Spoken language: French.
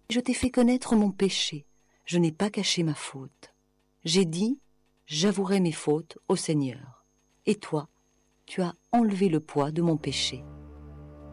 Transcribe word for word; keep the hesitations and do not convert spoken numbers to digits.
Je t'ai fait connaître mon péché, je n'ai pas caché ma faute. J'ai dit, j'avouerai mes fautes au Seigneur. Et toi, tu as enlevé le poids de mon péché.